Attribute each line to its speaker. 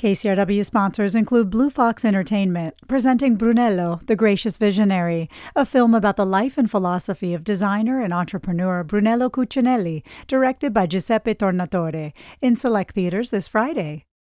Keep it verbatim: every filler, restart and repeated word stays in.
Speaker 1: K C R W sponsors include Blue Fox Entertainment, presenting Brunello, the Gracious Visionary, a film about the life and philosophy of designer and entrepreneur Brunello Cucinelli, directed by Giuseppe Tornatore, in select theaters this Friday.